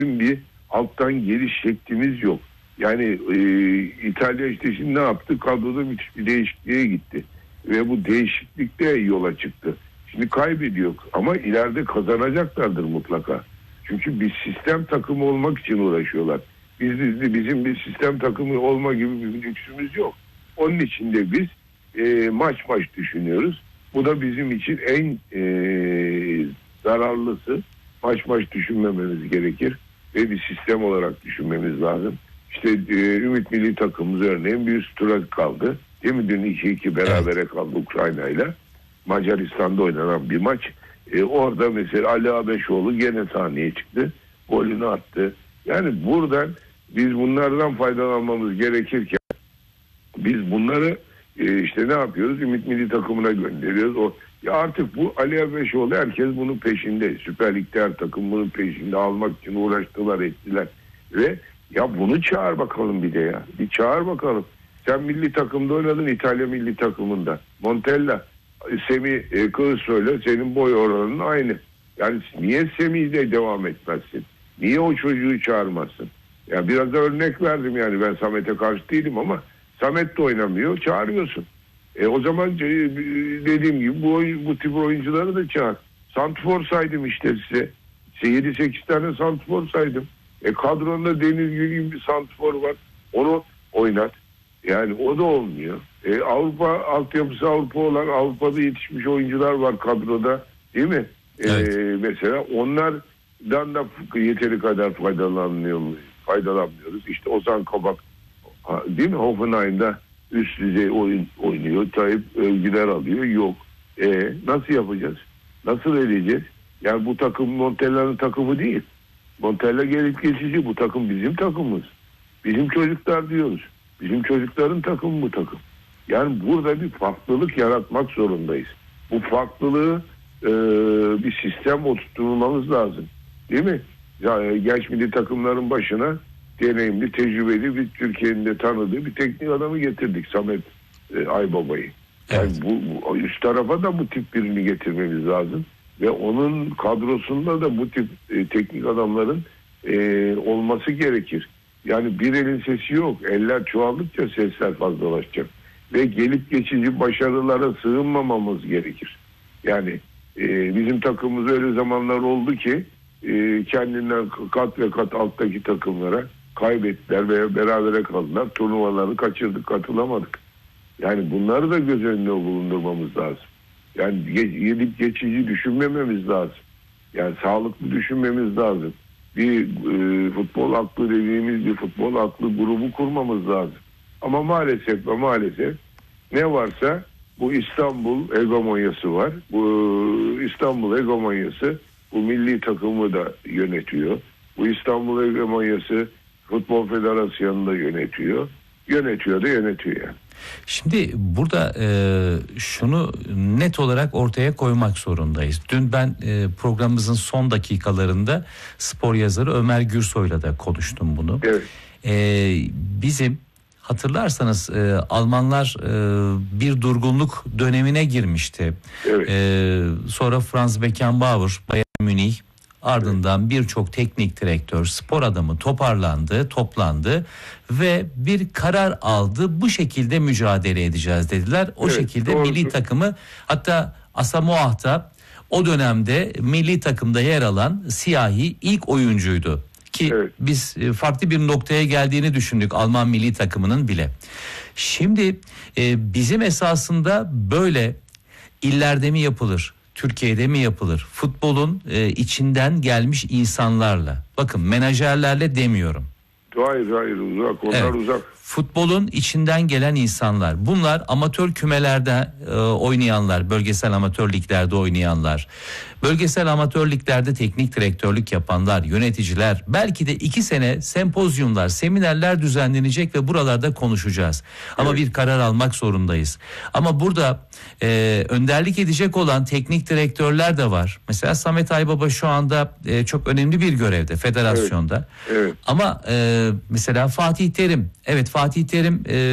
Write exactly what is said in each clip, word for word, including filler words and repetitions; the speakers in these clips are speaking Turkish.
bir alttan geliş şeklimiz yok. Yani e, İtalya işte şimdi ne yaptı? Kadroda müthiş bir değişikliğe gitti. Ve bu değişiklikte yola çıktı. Şimdi kaybediyor ama ileride kazanacaklardır mutlaka. Çünkü bir sistem takımı olmak için uğraşıyorlar. Biz, biz bizim bir sistem takımı olma gibi bir lüksümüz yok. Onun için de biz e, maç maç düşünüyoruz. Bu da bizim için en e, zararlısı. Maç maç düşünmememiz gerekir ve bir sistem olarak düşünmemiz lazım. İşte e, Ümit Milli Takımımız örneğin bir üst tura kaldı. Değil mi? Dün iki iki berabere evet. kaldı Ukrayna ile. Macaristan'da oynanan bir maç. E, orada mesela Ali Abeşoğlu gene sahneye çıktı. Golünü attı. Yani buradan biz bunlardan faydalanmamız gerekirken biz bunları e, işte ne yapıyoruz? Ümit Milli Takımına gönderiyoruz. O ya artık bu Ali Abeşoğlu herkes bunun peşinde. Süper Lig'de her takım bunun peşinde almak için uğraştılar ettiler. Ve ya bunu çağır bakalım bir de ya. Bir çağır bakalım. Sen milli takımda oynadın, İtalya milli takımında. Montella, Semih e, Kılıçsoy'la senin boy oranın aynı. Yani niye Semih'le devam etmezsin? Niye o çocuğu çağırmazsın? Ya biraz da örnek verdim yani, ben Samet'e karşı değilim ama Samet de oynamıyor, çağırıyorsun. E o zaman e, dediğim gibi bu, bu tip oyuncuları da çağır. Santrfor saydım işte size. yedi sekiz tane santrfor saydım. E kadronda Deniz Gül gibi bir santrfor var. Onu oynat. Yani o da olmuyor. E, Avrupa altyapısı Avrupa olan Avrupa'da yetişmiş oyuncular var kadroda, değil mi? E, evet. Mesela onlardan da yeteri kadar faydalanmıyor, faydalanmıyoruz. İşte Ozan Kabak, değil mi? Hoffenheim'da üst düzey oyun oynuyor. Tayyip övgüler alıyor. Yok. E, nasıl yapacağız? Nasıl edeceğiz? Yani bu takım Montella'nın takımı değil. Montella gelip geçici. Bu takım bizim takımımız. Bizim çocuklar diyoruz. Bizim çocukların takımı bu takım. Yani burada bir farklılık yaratmak zorundayız. Bu farklılığı e, bir sistem oturtmamız lazım. Değil mi? Yani genç milli takımların başına deneyimli, tecrübeli bir Türkiye'nin de tanıdığı bir teknik adamı getirdik. Samet e, Aybaba'yı. Yani evet. bu, bu üst tarafa da bu tip birini getirmemiz lazım. Ve onun kadrosunda da bu tip e, teknik adamların e, olması gerekir. Yani bir elin sesi yok. Eller çoğaldıkça sesler fazlalaşacak. Ve gelip geçici başarılara sığınmamamız gerekir. Yani e, bizim takımımız öyle zamanlar oldu ki e, kendinden kat ve kat alttaki takımlara kaybettiler veya berabere kaldılar. Turnuvaları kaçırdık, katılamadık. Yani bunları da göz önüne bulundurmamız lazım. Yani gelip geçici düşünmememiz lazım. Yani sağlıklı düşünmemiz lazım. Bir e, futbol aklı dediğimiz bir futbol aklı grubu kurmamız lazım. Ama maalesef ve maalesef ne varsa bu İstanbul hegemonyası var. Bu İstanbul hegemonyası bu milli takımı da yönetiyor. Bu İstanbul hegemonyası Futbol Federasyonu'nu da yönetiyor. Yönetiyor da yönetiyor yani. Şimdi burada e, şunu net olarak ortaya koymak zorundayız. Dün ben e, programımızın son dakikalarında spor yazarı Ömer Gürsoy'la da konuştum bunu. Evet. E, bizim hatırlarsanız e, Almanlar e, bir durgunluk dönemine girmişti. Evet. E, sonra Franz Beckenbauer, Bayern Münih, ardından birçok teknik direktör, spor adamı toparlandı, toplandı ve bir karar aldı. Bu şekilde mücadele edeceğiz dediler. O evet, şekilde doğru. Milli takımı, hatta Asamoah'ta o dönemde milli takımda yer alan siyahi ilk oyuncuydu. Ki evet. biz farklı bir noktaya geldiğini düşündük Alman milli takımının bile. Şimdi e, bizim esasında böyle illerde mi yapılır? Türkiye'de mi yapılır? Futbolun e, içinden gelmiş insanlarla. Bakın menajerlerle demiyorum. Hayır hayır uzak onlar evet. uzak. Futbolun içinden gelen insanlar. Bunlar amatör kümelerde e, oynayanlar, bölgesel amatör liglerde oynayanlar. Bölgesel amatör liglerde teknik direktörlük yapanlar, yöneticiler. Belki de iki sene sempozyumlar, seminerler düzenlenecek ve buralarda konuşacağız. Ama evet. bir karar almak zorundayız. Ama burada e, önderlik edecek olan teknik direktörler de var. Mesela Samet Aybaba şu anda e, çok önemli bir görevde federasyonda. Evet. Evet. Ama e, mesela Fatih Terim, evet Fatih Terim e,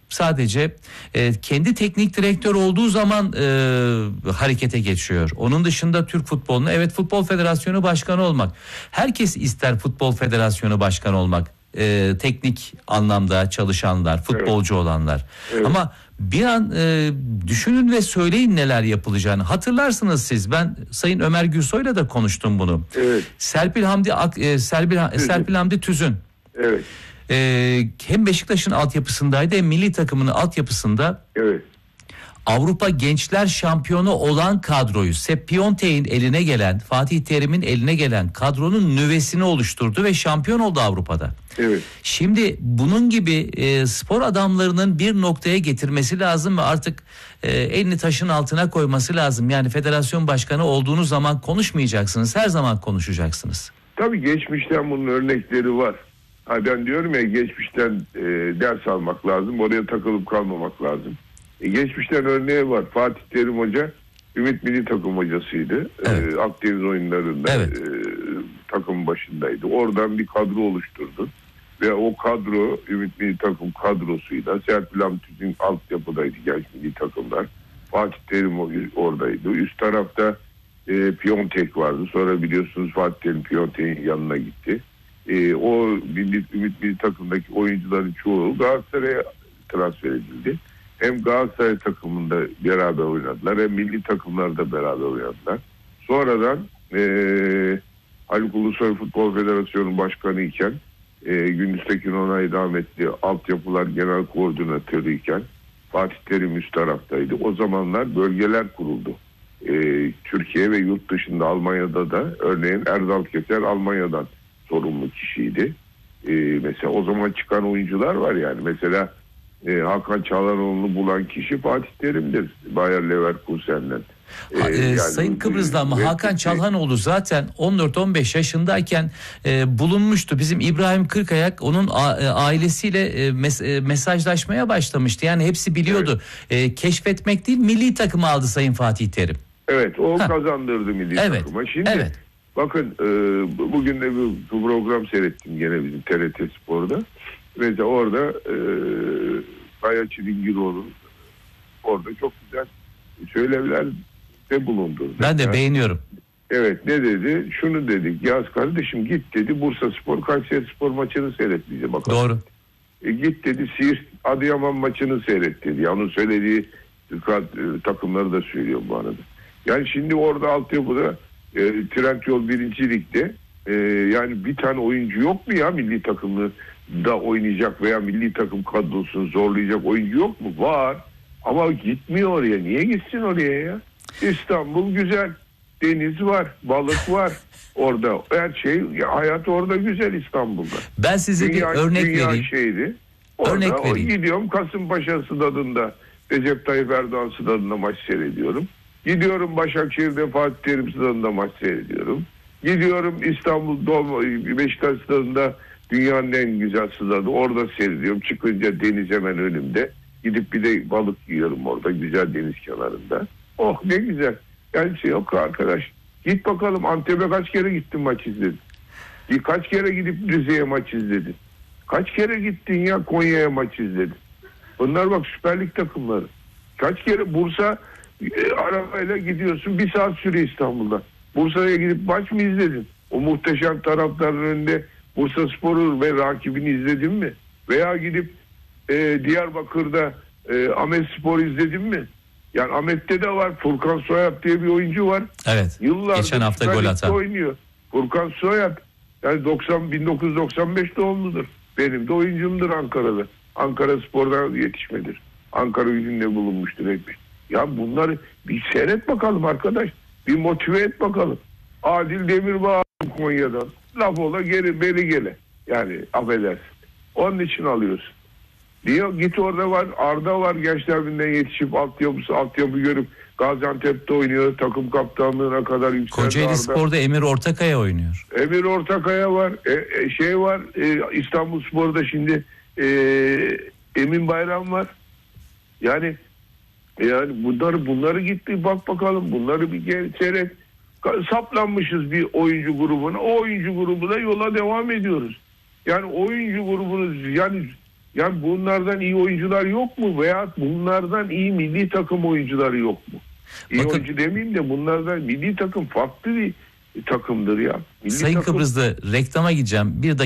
Sadece e, kendi teknik direktör olduğu zaman e, harekete geçiyor. Onun dışında Türk futboluna, evet, Futbol Federasyonu Başkanı olmak. Herkes ister Futbol Federasyonu Başkanı olmak. E, teknik anlamda çalışanlar, futbolcu evet. olanlar. Evet. Ama bir an e, düşünün ve söyleyin neler yapılacağını. Hatırlarsınız siz, ben Sayın Ömer Gürsoy'la da konuştum bunu. Evet. Serpil Hamdi e, Serpil, Serpil Hamdi Tüzün. Evet. E, hem Beşiktaş'ın altyapısındaydı hem milli takımının altyapısında. Evet. Avrupa Gençler Şampiyonu olan kadroyu, Sepp Piontek'in eline gelen, Fatih Terim'in eline gelen kadronun nüvesini oluşturdu ve şampiyon oldu Avrupa'da. Evet. Şimdi bunun gibi e, spor adamlarının bir noktaya getirmesi lazım ve artık e, elini taşın altına koyması lazım. Yani federasyon başkanı olduğunuz zaman konuşmayacaksınız, her zaman konuşacaksınız. Tabii geçmişten bunun örnekleri var. Ha, ben diyorum ya, geçmişten e, ders almak lazım, oraya takılıp kalmamak lazım. E, geçmişten örneği var. Fatih Terim Hoca Ümit Milli Takım hocasıydı. Evet. E, Akdeniz oyunlarında evet. e, takım başındaydı. Oradan bir kadro oluşturdu. Ve o kadro, Ümit Milli Takım kadrosuyla Serpil Hamdi altyapıdaydı genç milli takımlar. Fatih Terim oradaydı. Üst tarafta e, Piontek vardı. Sonra biliyorsunuz Fatih Terim Piontek'in yanına gitti. E, o milli, Ümit Milli Takım'daki oyuncuların çoğu Galatasaray'a transfer edildi. Hem Galatasaray takımında beraber oynadılar, hem milli takımlarda beraber oynadılar. Sonradan e, Haluk Ulusoy Futbol Federasyonu Başkanı iken, e, Gündüz Tekin Onay rahmetli altyapılar genel koordinatörü iken Fatih Terim üst taraftaydı. O zamanlar bölgeler kuruldu. E, Türkiye ve yurt dışında, Almanya'da da örneğin Erdal Keser Almanya'dan sorumlu kişiydi. E, mesela o zaman çıkan oyuncular var yani. Mesela e, Hakan Çalhanoğlu'nu bulan kişi Fatih Terim'dir. Bayer Leverkusen'den. Ha, e, yani, Sayın Kıbrıs'da ama Hakan Çalhanoğlu zaten on dört on beş yaşındayken e, bulunmuştu. Bizim İbrahim Kırkayak onun a, e, ailesiyle e, mes, e, mesajlaşmaya başlamıştı. Yani hepsi biliyordu. Evet. E, keşfetmek değil, milli takımı aldı Sayın Fatih Terim. Evet, o ha. kazandırdı milli evet. takıma. Şimdi evet. bakın e, bugün de bir program seyrettim gene bizim T R T Spor'da. Mesela orada e, Kaya Çilingiroğlu orada çok güzel söylemler de bulundu. Ben de yani, beğeniyorum. Evet, ne dedi? Şunu dedik. Yaz kardeşim git dedi. Bursa Spor Kayseri Spor maçını seyret bize bakalım. Doğru. E, git dedi. Siirt Adıyaman maçını seyret dedi. Yani onun söylediği takımları da söylüyor bu arada. Yani şimdi orada altyapıda e, Trendyol birinci Lig'de e, yani bir tane oyuncu yok mu ya milli takımı da oynayacak veya milli takım kadrosunu zorlayacak oyuncu yok mu? Var. Ama gitmiyor oraya. Niye gitsin oraya ya? İstanbul güzel. Deniz var. Balık var. Orada her şey, hayat orada güzel İstanbul'da. Ben size dünya, bir örnek dünya vereyim. Şeydi. Orada örnek vereyim. Gidiyorum Kasımpaşa stadında, Recep Tayyip Erdoğan stadında maç seyrediyorum. Gidiyorum Başakşehir'de Fatih Terim stadında maç seyrediyorum. Gidiyorum İstanbul Doğu Beşiktaş stadında, dünyanın en güzel stadı. Orada seyrediyorum. Çıkınca deniz hemen önümde. Gidip bir de balık yiyorum orada güzel deniz kenarında. Oh ne güzel. Yani şey yok arkadaş. Git bakalım Antep'e kaç kere gittin maç izledin? Kaç kere gidip Rize'ye maç izledin? Kaç kere gittin ya Konya'ya maç izledin? Bunlar bak Süper Lig takımları. Kaç kere Bursa e, arabayla gidiyorsun, bir saat sürüyor İstanbul'da. Bursa'ya gidip maç mı izledin? O muhteşem taraftarın önünde Bursa Spor'u ve rakibini izledin mi? Veya gidip e, Diyarbakır'da e, Ahmet Spor izledin mi? Yani Ahmet'te de var. Furkan Soyap diye bir oyuncu var. Evet. Yıllardır geçen hafta gol atan oynuyor. Furkan Soyap yani doksan bin dokuz yüz doksan beş doğumludur. Benim de oyuncumdur Ankara'da. Ankara Spor'dan yetişmedir. Ankara Gücü'nde bulunmuştur hep. Ya bunları bir seyret bakalım arkadaş. Bir motive et bakalım. Adil Demirbağ Konya'dan. Laf ola geri beri gele. Yani affedersin. Onun için alıyorsun. Diyor git orada var. Arda var Gençler Birliği'nden yetişip altyapısı altyapı görüp Gaziantep'te oynuyor. Takım kaptanlığına kadar yükseldi. Kocaeli Arda. Spor'da Emir Ortakaya oynuyor. Emir Ortakaya var. E, e, şey var. E, İstanbul Spor'da şimdi e, Emin Bayram var. Yani yani bunları bunları gitti bak bakalım. Bunları bir gel seyret. Saplanmışız bir oyuncu grubuna. O oyuncu grubuna yola devam ediyoruz. Yani oyuncu grubunuz yani Yani bunlardan iyi oyuncular yok mu? Veya bunlardan iyi milli takım oyuncuları yok mu? İyi Bakın, oyuncu demeyeyim de bunlardan milli takım farklı bir takımdır ya. Milli Sayın takım... Kıbrıs'ta reklama gideceğim. Bir